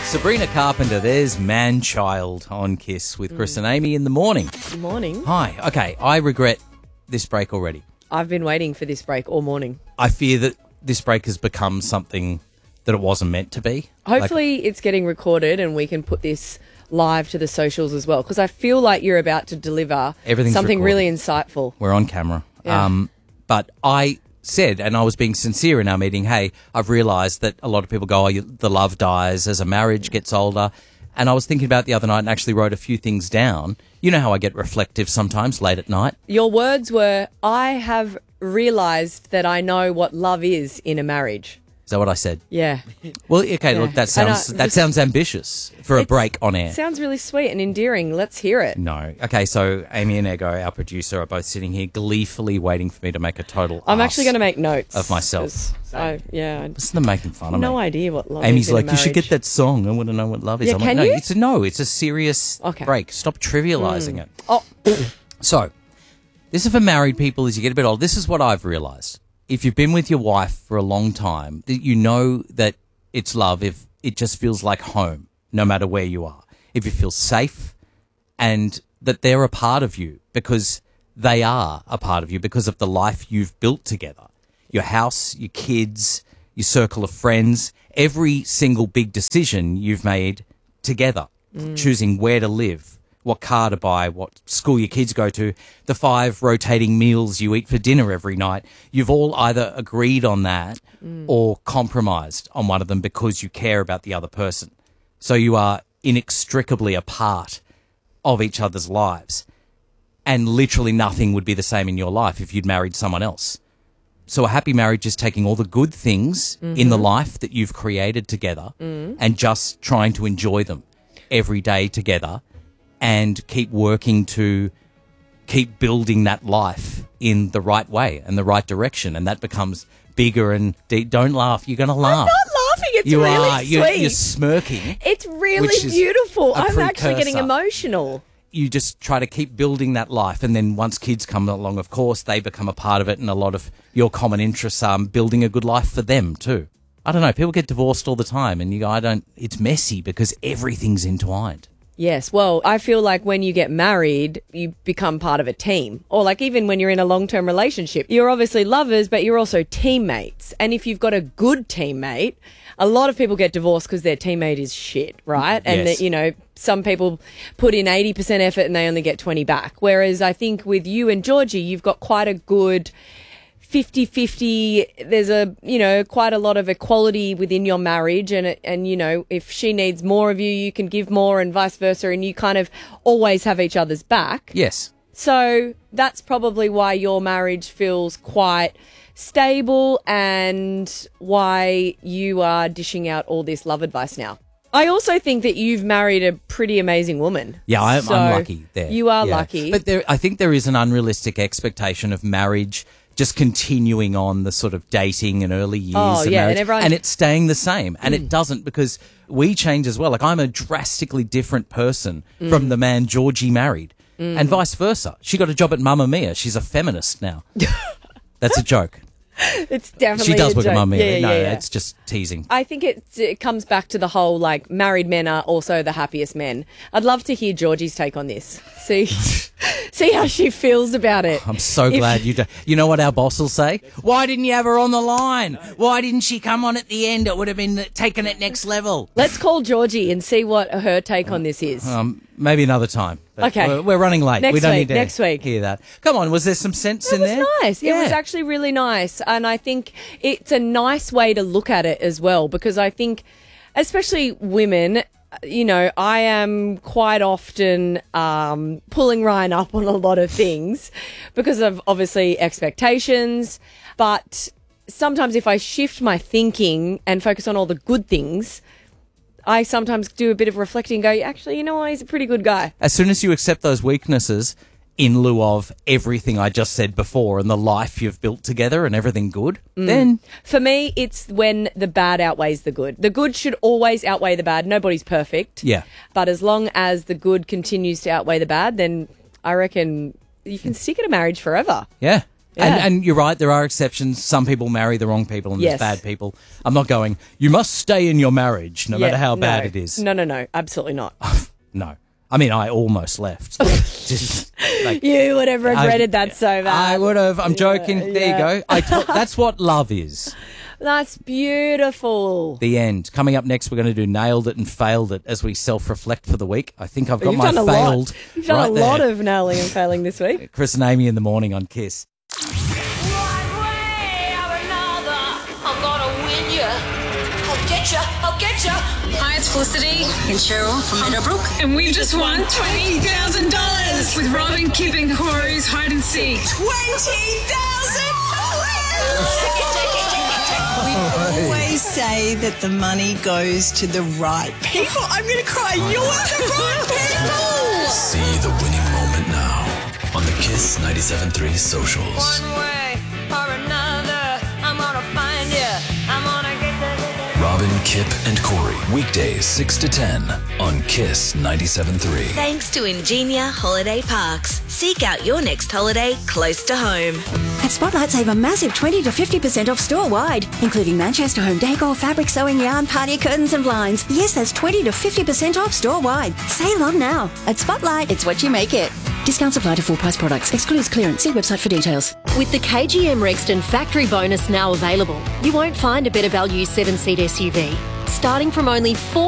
Sabrina Carpenter, there's Man-Child on KISS with Chris and Amy in the morning. Good morning. Hi. Okay, I regret this break already. I've been waiting for this break all morning. I fear that this break has become something that it wasn't meant to be. Hopefully it's getting recorded and we can put this live to the socials as well, because I feel like you're about to deliver something really insightful. We're on camera. Yeah. But I said, and I was being sincere in our meeting, hey, I've realised that a lot of people go, the love dies as a marriage gets older. And I was thinking about it the other night and actually wrote a few things down. You know how I get reflective sometimes late at night? Your words were, I have realised that I know what love is in a marriage. Is that what I said? Yeah. Well, okay, Yeah. look, that sounds ambitious for a break on air. Sounds really sweet and endearing. Let's hear it. No. Okay, so Amy and Ego, our producer, are both sitting here gleefully waiting for me to make a total I'm ass actually going to make notes of myself. I Listen to making fun of me. no idea what love Amy's is in like, a you should get marriage. that song. I want to know what love is. Yeah, I'm can like, you? It's a serious Okay. break. Stop trivialising it. Oh, So, this is for married people as you get a bit older. This is what I've realised. If you've been with your wife for a long time, that you know that it's love if it just feels like home, no matter where you are. If you feel safe and that they're a part of you because they are a part of you because of the life you've built together. Your house, your kids, your circle of friends, every single big decision you've made together, choosing where to live, what car to buy, what school your kids go to, the 5 rotating meals you eat for dinner every night. You've all either agreed on that or compromised on one of them because you care about the other person. So you are inextricably a part of each other's lives. And literally nothing would be the same in your life if you'd married someone else. So a happy marriage is taking all the good things in the life that you've created together and just trying to enjoy them every day together and keep working to keep building that life in the right way and the right direction. And that becomes bigger and deep. Don't laugh. You're going to laugh. I'm not laughing. It's You really are. sweet. You're smirking. It's really which is beautiful. a I'm actually getting precursor. emotional. You just try to keep building that life. And then once kids come along, of course, they become a part of it. And a lot of your common interests are building a good life for them too. I don't know. People get divorced all the time and you go, it's messy because everything's entwined. Yes, well, I feel like when you get married, you become part of a team. Or like even when you're in a long-term relationship, you're obviously lovers, but you're also teammates. And if you've got a good teammate, a lot of people get divorced because their teammate is shit, right? And, Yes. some people put in 80% effort and they only get 20 back. Whereas I think with you and Georgie, you've got quite a good 50-50, there's quite a lot of equality within your marriage and if she needs more of you, you can give more and vice versa, and you kind of always have each other's back. Yes. So that's probably why your marriage feels quite stable and why you are dishing out all this love advice now. I also think that you've married a pretty amazing woman. Yeah, I'm So lucky there. You are Yeah. lucky. But I think there is an unrealistic expectation of marriage just continuing on the sort of dating and early years of marriage. And it's staying the same. And it doesn't, because we change as well. Like, I'm a drastically different person from the man Georgie married and vice versa. She got a job at Mamma Mia. She's a feminist now. That's a joke. It's definitely She does a work at joke. Mamma Mia. Yeah. It's just teasing. I think it comes back to the whole, like, married men are also the happiest men. I'd love to hear Georgie's take on this. See how she feels about it. I'm so glad you do. You know what our boss will say? Why didn't you have her on the line? Why didn't she come on at the end? It would have been taken it next level. Let's call Georgie and see what her take on this is. Maybe another time. But Okay. We're running late. Next we don't week, need to next week. hear that. Come on, was there some sense in there? It was nice. Yeah. It was actually really nice. And I think it's a nice way to look at it as well, because I think, especially women, I am quite often pulling Ryan up on a lot of things because of obviously expectations. But sometimes if I shift my thinking and focus on all the good things, I sometimes do a bit of reflecting and go, actually, you know what, he's a pretty good guy. As soon as you accept those weaknesses in lieu of everything I just said before and the life you've built together and everything good, then... For me, it's when the bad outweighs the good. The good should always outweigh the bad. Nobody's perfect. Yeah. But as long as the good continues to outweigh the bad, then I reckon you can stick in a marriage forever. Yeah. And you're right, there are exceptions. Some people marry the wrong people and Yes. there's bad people. I'm not going, you must stay in your marriage no matter how bad it is. No, absolutely not. No. I mean, I almost left. Just, like, You would have regretted that so bad. I would have. I'm joking. There you go. That's what love is. That's beautiful. The end. Coming up next, we're going to do Nailed It and Failed It as we self-reflect for the week. I think I've got You've my done a failed lot. You've done right a lot there. of nailing and failing this week. Chris and Amy in the morning on Kiss. One way or another, I'm gonna win ya. I'll get ya. Hi, it's Felicity and Cheryl from Meadowbrook. And we've just won $20,000 with Robin, Kip and Corey's hide and seek. We always say that the money goes to the right people. I'm going to cry. You're the right people. See the winning moment now on the Kiss 97.3 socials. One way or another, I'm gonna find ya. I'm gonna get Robin, Kip, and Corey. Weekdays 6 to 10 on Kiss 97.3. Thanks to Ingenia Holiday Parks. Seek out your next holiday close to home. At Spotlight, save a massive 20 to 50% off store-wide, including Manchester home decor, fabric, sewing yarn, party curtains and blinds. Yes, that's 20 to 50% off store-wide. Save on now. At Spotlight, it's what you make it. Discounts apply to full-price products. Excludes clearance. See website for details. With the KGM Rexton factory bonus now available, you won't find a better value 7-seat SUV. Starting from only